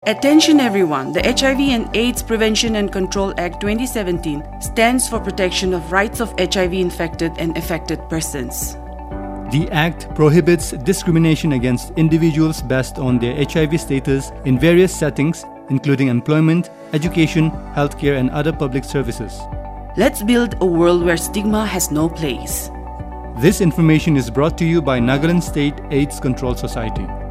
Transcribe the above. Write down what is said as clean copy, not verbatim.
Attention everyone, the HIV and AIDS Prevention and Control Act 2017 stands for protection of rights of HIV-infected and affected persons. The Act prohibits discrimination against individuals based on their HIV status in various settings, including employment, education, healthcare, and other public services. Let's build a world where stigma has no place. This information is brought to you by Nagaland State AIDS Control Society.